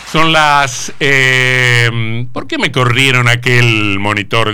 Son las... ¿por qué me corrieron aquel monitor?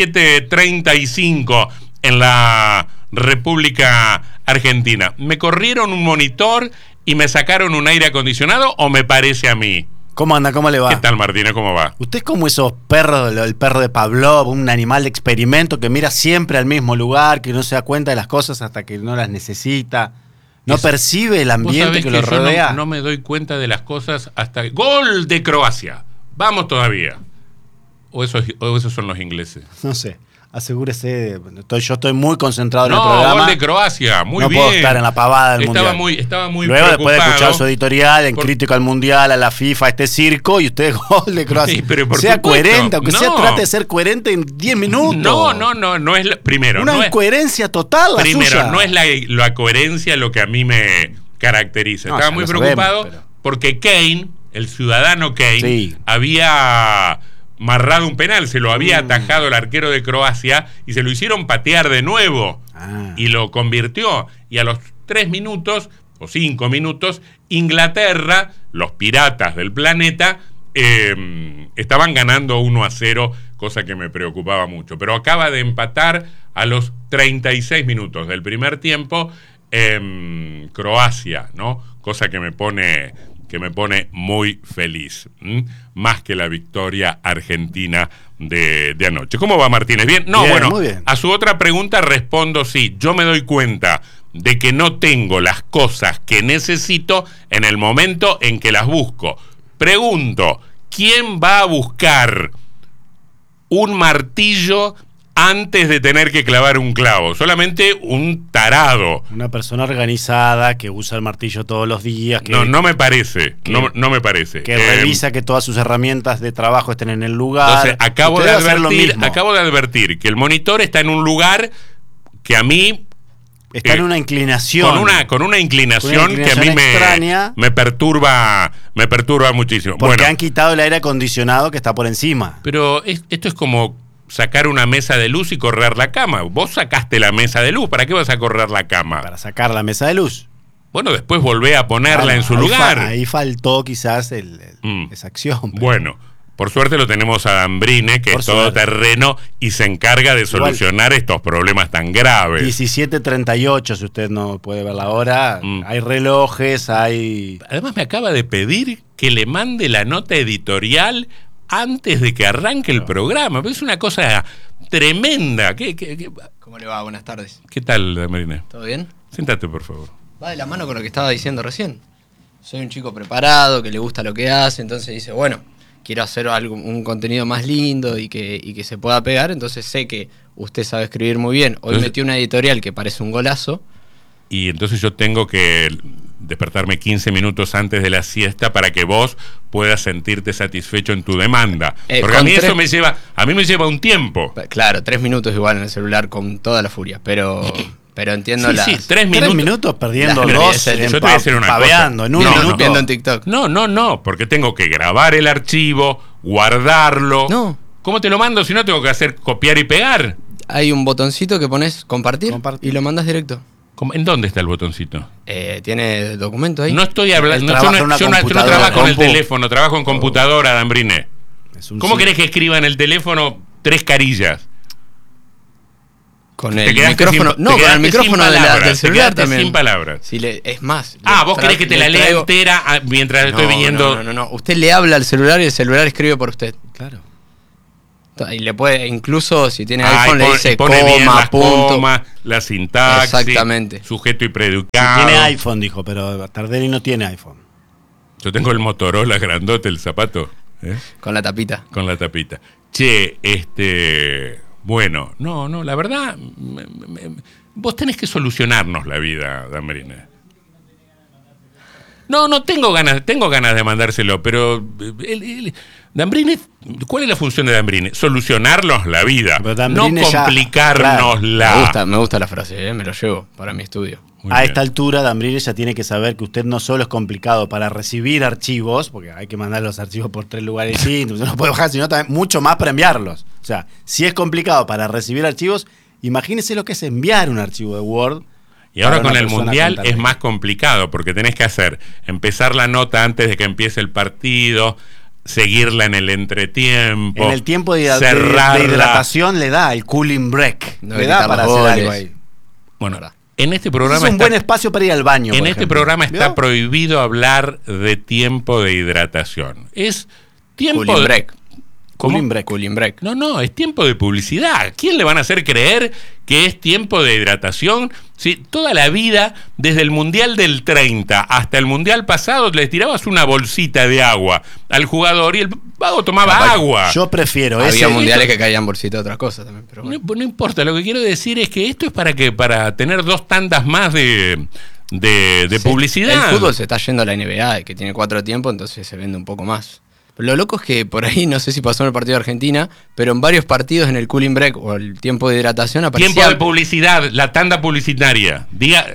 17:35 en la República Argentina. ¿Me corrieron un monitor y me sacaron un aire acondicionado o me parece a mí? ¿Cómo anda? ¿Cómo le va? ¿Qué tal, Martínez? ¿Cómo va? Usted es como esos perros, el perro de Pavlov, un animal de experimento que mira siempre al mismo lugar, que no se da cuenta de las cosas hasta que no las necesita. No percibe el ambiente que lo rodea. No me doy cuenta de las cosas hasta... ¡Gol de Croacia! Vamos todavía. ¿O esos son los ingleses? No sé. Asegúrese, yo estoy muy concentrado en el No, programa. gol de Croacia, muy no bien. puedo estar en la pavada del mundial. Estaba muy Luego, preocupado. después de escuchar su editorial en crítica al mundial, a la FIFA, a este circo, y usted gol de Croacia. Sí, pero por sea supuesto, coherente, aunque no. sea trate de ser coherente en 10 minutos. No es primero. Una incoherencia total la primero, suya. no es la coherencia lo que a mí me caracteriza. No, Estaba ya muy lo preocupado sabemos, porque Kane, el ciudadano Kane, sí, había marrado un penal, se lo había atajado el arquero de Croacia y se lo hicieron patear de nuevo y lo convirtió. Y a los 3 minutos o 5 minutos, Inglaterra, los piratas del planeta, estaban ganando 1-0, cosa que me preocupaba mucho. Pero acaba de empatar a los 36 minutos del primer tiempo Croacia, ¿no? Cosa que me pone muy feliz, más que la victoria argentina de anoche. ¿Cómo va, Martínez? ¿Bien? No, bien, bueno, muy bien. A su otra pregunta respondo sí. Yo me doy cuenta de que no tengo las cosas que necesito en el momento en que las busco. Pregunto, ¿quién va a buscar un martillo antes de tener que clavar un clavo? Solamente un tarado. Una persona organizada que usa el martillo todos los días. Que, no me parece. No me parece. Que revisa que todas sus herramientas de trabajo estén en el lugar. Entonces, acabo de advertir que el monitor está en un lugar que a mí... Está en una inclinación. Con una inclinación que a mí me perturba muchísimo. Porque han quitado el aire acondicionado que está por encima. Pero esto es como sacar una mesa de luz y correr la cama. Vos sacaste la mesa de luz, ¿para qué vas a correr la cama? Para sacar la mesa de luz. Bueno, después volvé a ponerla en su lugar. Ahí faltó quizás esa acción. Pero... Bueno, por suerte lo tenemos a Dambrine, que es todoterreno y se encarga de solucionar estos problemas tan graves. 17:38, si usted no puede ver la hora. Hay relojes, hay... Además me acaba de pedir que le mande la nota editorial antes de que arranque el programa. Es una cosa tremenda. ¿Cómo le va? Buenas tardes. ¿Qué tal, Dambrine? ¿Todo bien? Siéntate, por favor. Va de la mano con lo que estaba diciendo recién. Soy un chico preparado, que le gusta lo que hace, entonces dice, bueno, quiero hacer un contenido más lindo y que se pueda pegar, entonces sé que usted sabe escribir muy bien. Hoy metió una editorial que parece un golazo. Y entonces yo tengo que despertarme 15 minutos antes de la siesta para que vos puedas sentirte satisfecho en tu demanda. Porque a mí eso me lleva un tiempo. Claro, 3 minutos igual en el celular con toda la furia, pero entiendo sí, 3 minutos. 3 minutos perdiendo yo dos te voy a decir una paveando, cosa. en un minuto. Viendo en TikTok. No, porque tengo que grabar el archivo, guardarlo. No. ¿Cómo te lo mando si no tengo que hacer copiar y pegar? Hay un botoncito que pones compartir y lo mandas directo. ¿En dónde está el botoncito? Tiene documento ahí. No estoy hablando. Yo no trabajo en el teléfono, trabajo en computadora, Dambrine. ¿Cómo querés que escriba en el teléfono 3 carillas? Con el micrófono. Con el micrófono del celular también. Sin palabras. Es más. ¿Vos querés que te la lea entera mientras estoy viniendo? No. Usted le habla al celular y el celular escribe por usted. Claro. Y le puede, incluso si tiene iPhone, le dice pone bien las punto. Comas, la sintaxis, exactamente. Sujeto y predicado. Si tiene iPhone, dijo, pero Tardelli no tiene iPhone. Yo tengo el Motorola grandote, el zapato. Con la tapita. Con la tapita. Che, bueno, no, la verdad, vos tenés que solucionarnos la vida, Dambrine. No, tengo ganas de mandárselo, pero Dambrine, ¿cuál es la función de Dambrine? Solucionarnos la vida, no complicárnosla. Claro. Me gusta la frase, me lo llevo para mi estudio. A esta altura, Dambrine ya tiene que saber que usted no solo es complicado para recibir archivos, porque hay que mandar los archivos por 3 lugares distintos, no puede bajar, sino también mucho más para enviarlos. O sea, si es complicado para recibir archivos, imagínese lo que es enviar un archivo de Word. Y ahora con el Mundial es más complicado, porque tenés que empezar la nota antes de que empiece el partido, seguirla en el entretiempo. En el tiempo de hidratación le da el cooling break. No le da para hacer algo ahí. Bueno, en este programa es un buen espacio para ir al baño. En este programa está prohibido hablar de tiempo de hidratación. Es tiempo cooling break. Cooling break. Cooling break. No, es tiempo de publicidad. ¿Quién le van a hacer creer que es tiempo de hidratación? Sí, toda la vida, desde el Mundial del 30 hasta el Mundial pasado, le tirabas una bolsita de agua al jugador y el vago tomaba agua. Yo prefiero Había mundiales que caían bolsita de otras cosas también. Pero bueno. No importa, lo que quiero decir es que esto es para tener 2 tandas más de publicidad. El fútbol se está yendo a la NBA, que tiene 4 tiempos, entonces se vende un poco más. Pero lo loco es que por ahí, no sé si pasó en el partido de Argentina, pero en varios partidos en el cooling break o el tiempo de hidratación aparecía... Tiempo de publicidad, la tanda publicitaria.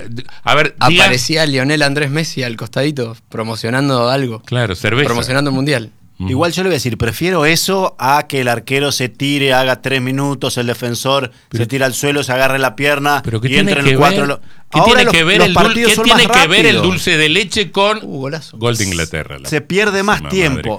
Aparecía Lionel Andrés Messi al costadito, promocionando algo. Claro, cerveza. Promocionando el Mundial. Igual yo le voy a decir, prefiero eso a que el arquero se tire, haga 3 minutos, el defensor se tira al suelo, se agarre la pierna y entre en el 4. ¿Qué tiene que ver el dulce de leche con gol de Inglaterra? Se pierde más tiempo,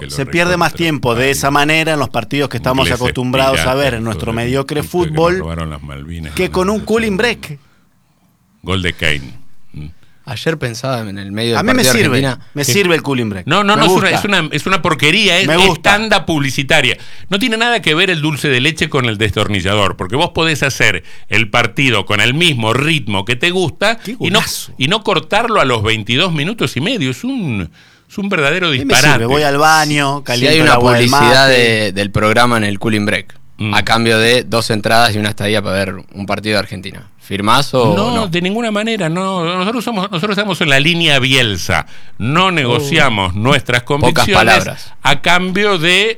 de esa manera en los partidos que estamos acostumbrados a ver en nuestro mediocre fútbol que con un cooling break. Gol de Kane. Ayer pensaba en el medio del a mí partido de Argentina. Me sirve el cooling break. No, es una porquería, es tanda publicitaria. No tiene nada que ver el dulce de leche con el destornillador, porque vos podés hacer el partido con el mismo ritmo que te gusta y no cortarlo a los 22 minutos y medio. Es un verdadero disparate. Voy al baño, caliento si hay una publicidad del programa en el cooling break, a cambio de 2 entradas y una estadía para ver un partido de Argentina. ¿Firmás o no? De ninguna manera. No. Nosotros estamos en la línea Bielsa. No negociamos nuestras convicciones a cambio de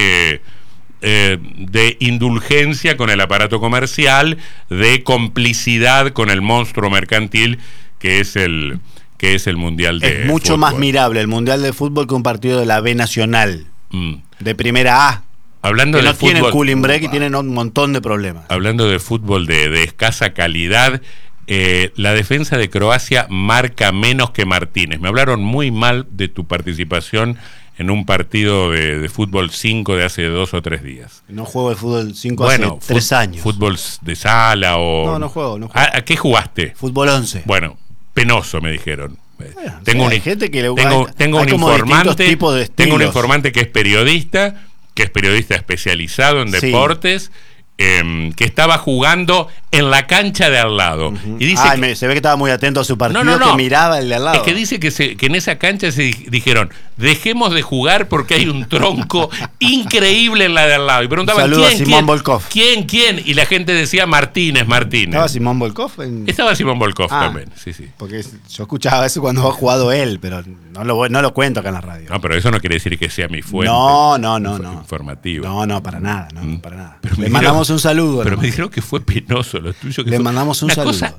indulgencia con el aparato comercial, de complicidad con el monstruo mercantil que es el Mundial de Fútbol. Es mucho más mirable el Mundial de Fútbol que un partido de la B Nacional, de primera A. Hablando que de no fútbol, tienen cooling break y tienen un montón de problemas. Hablando de fútbol de escasa calidad, la defensa de Croacia marca menos que Martínez. Me hablaron muy mal de tu participación en un partido de fútbol 5 de hace 2 o 3 días. No juego de fútbol 5 hace 3 años. ¿Fútbol de sala o...? No juego. ¿A qué jugaste? Fútbol 11. Bueno, penoso me dijeron. Bueno, tengo un informante que es periodista especializado en deportes, que estaba jugando en la cancha de al lado. Y dice se ve que estaba muy atento a su partido, que miraba el de al lado. Es que dice que en esa cancha se dijeron, dejemos de jugar porque hay un tronco increíble en la de al lado. Y preguntaban, ¿quién? Y la gente decía, Martínez. ¿Estaba Simón Volkov? Estaba Simón Volkov también, sí. Porque yo escuchaba eso cuando ha jugado él, pero no lo cuento acá en la radio. No, pero eso no quiere decir que sea mi fuente. No. Informativa. No, para nada. Para nada. Le mandamos un saludo. Pero me dijeron que fue penoso lo tuyo. Le mandamos un saludo. Una cosa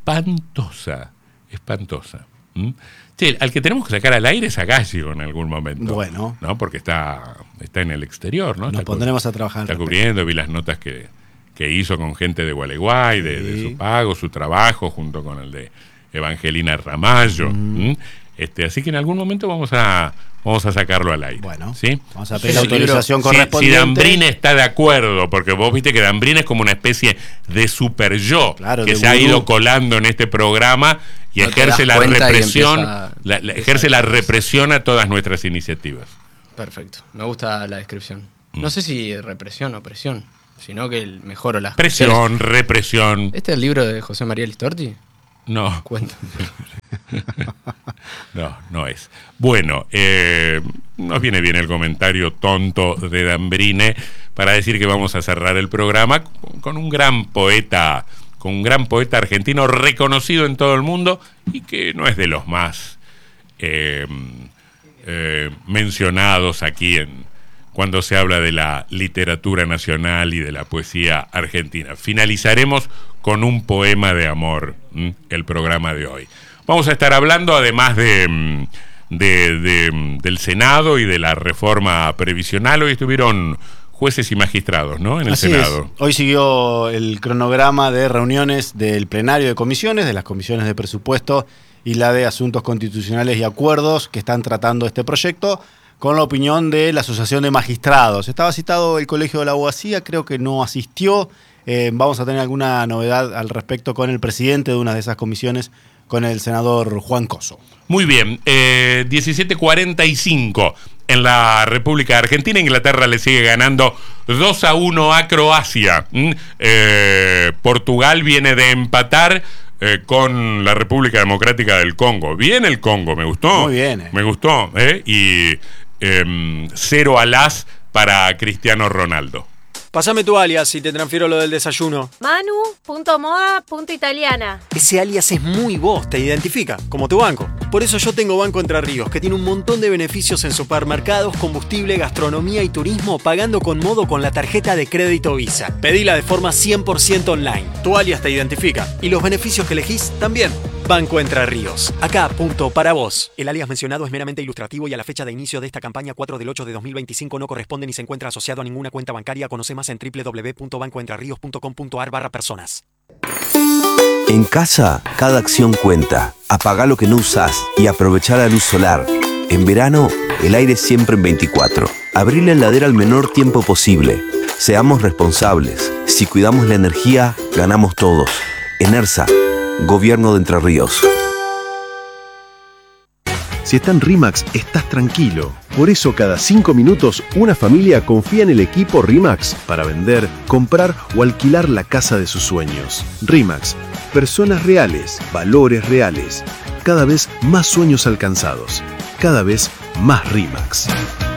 espantosa. Che, al que tenemos que sacar al aire es a Gallego en algún momento. Bueno. ¿No? Porque está en el exterior, ¿no? Nos pondremos a trabajar. Está cubriendo, vi las notas que hizo con gente de Gualeguay, de su pago, su trabajo, junto con el de Evangelina Ramallo. Así que en algún momento vamos a sacarlo al aire. Bueno, ¿sí? Vamos a pedir la autorización correspondiente. Si Dambrine está de acuerdo, porque vos viste que Dambrine es como una especie de super yo, que se ha ido colando en este programa y ejerce la represión, ejerce la represión a todas nuestras iniciativas. Perfecto, me gusta la descripción. No sé si represión o presión, sino que mejoro las presión, represión. ¿Este es el libro de José María Listorti? No. Cuenta. No es. Bueno, nos viene bien el comentario tonto de Dambrine para decir que vamos a cerrar el programa con un gran poeta argentino reconocido en todo el mundo y que no es de los más mencionados aquí cuando se habla de la literatura nacional y de la poesía argentina. Finalizaremos con un poema de amor, el programa de hoy. Vamos a estar hablando, además del Senado y de la reforma previsional. Hoy estuvieron jueces y magistrados, ¿no? En el Así Senado. Es. Hoy siguió el cronograma de reuniones del plenario de comisiones, de las comisiones de presupuesto y la de asuntos constitucionales y acuerdos que están tratando este proyecto, con la opinión de la Asociación de Magistrados. Estaba citado el Colegio de la Abogacía, creo que no asistió. Vamos a tener alguna novedad al respecto con el presidente de una de esas comisiones, con el senador Juan Coso. Muy bien, 17:45 en la República Argentina. Inglaterra le sigue ganando 2-1 a Croacia. Portugal viene de empatar con la República Democrática del Congo. Bien el Congo, me gustó. Muy bien. Me gustó. Y 0-as para Cristiano Ronaldo. Pásame tu alias y te transfiero lo del desayuno. Manu.moda.italiana. Ese alias es muy vos, te identifica, como tu banco. Por eso yo tengo Banco Entre Ríos, que tiene un montón de beneficios en supermercados, combustible, gastronomía y turismo, pagando con Modo con la tarjeta de crédito Visa. Pedila de forma 100% online. Tu alias te identifica. Y los beneficios que elegís también. Banco Entre Ríos. Acá, punto para vos. El alias mencionado es meramente ilustrativo y a la fecha de inicio de esta campaña 4/8/2025 no corresponde ni se encuentra asociado a ninguna cuenta bancaria. Conoce más en www.bancoentrerios.com.ar/personas. En casa, cada acción cuenta. Apagá lo que no usás y aprovechá la luz solar. En verano, el aire siempre en 24. Abrí la heladera al menor tiempo posible. Seamos responsables. Si cuidamos la energía, ganamos todos. Enersa, Gobierno de Entre Ríos. Si está en RIMAX, estás tranquilo. Por eso cada 5 minutos una familia confía en el equipo RIMAX para vender, comprar o alquilar la casa de sus sueños. RIMAX, personas reales, valores reales. Cada vez más sueños alcanzados. Cada vez más RIMAX.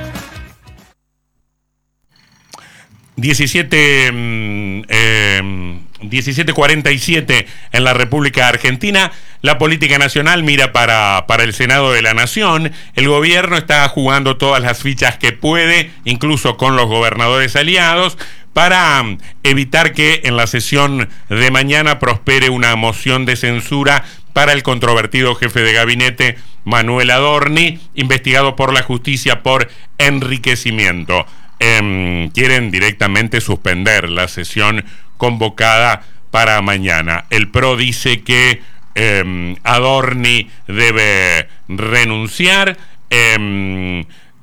17:47 en la República Argentina. La política nacional mira para el Senado de la Nación. El gobierno está jugando todas las fichas que puede, incluso con los gobernadores aliados, para evitar que en la sesión de mañana prospere una moción de censura para el controvertido jefe de gabinete Manuel Adorni, investigado por la justicia por enriquecimiento. Quieren directamente suspender la sesión convocada para mañana. El PRO dice que Adorni debe renunciar en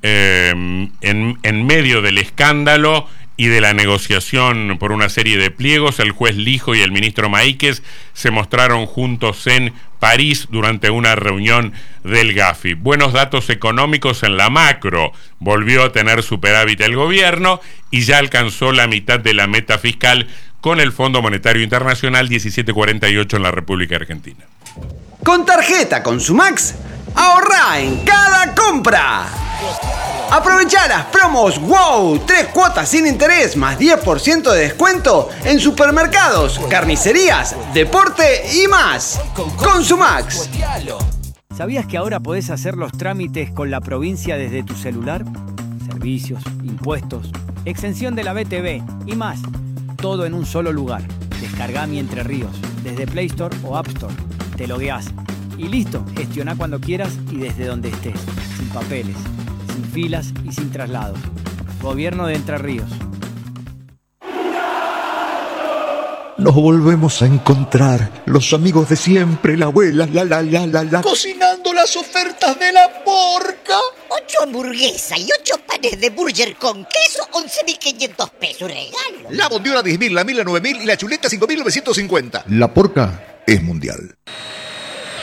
medio del escándalo y de la negociación por una serie de pliegos. El juez Lijo y el ministro Maíquez se mostraron juntos en París durante una reunión del Gafi. Buenos datos económicos en la macro. Volvió a tener superávit el gobierno y ya alcanzó la mitad de la meta fiscal con el Fondo Monetario Internacional. 17:48 en la República Argentina. Con tarjeta Consumax, ahorrá en cada compra. Aprovechá las promos WOW, 3 cuotas sin interés más 10% de descuento en supermercados, carnicerías, deporte y más. Consumax. ¿Sabías que ahora podés hacer los trámites con la provincia desde tu celular? Servicios, impuestos, exención de la BTV y más. Todo en un solo lugar. Descargá Mi Entre Ríos desde Play Store o App Store. Te logueás y listo. Gestioná cuando quieras y desde donde estés. Sin papeles, sin filas y sin traslados. Gobierno de Entre Ríos. Nos volvemos a encontrar, los amigos de siempre, la abuela, la. Cocinando las ofertas de La Porca. 8 hamburguesas y 8 panes de burger con queso, 11.500 pesos, regalo. La bondiola 10.000, la 1.000, la 9.000 y la chuleta 5.950. La Porca es mundial.